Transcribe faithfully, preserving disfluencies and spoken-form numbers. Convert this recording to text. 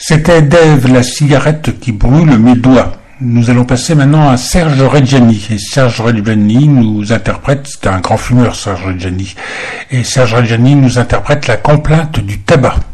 C'était Dave, la cigarette qui brûle mes doigts. Nous allons passer maintenant à Serge Reggiani. Et Serge Reggiani nous interprète, c'est un grand fumeur Serge Reggiani, et Serge Reggiani nous interprète la complainte du tabac.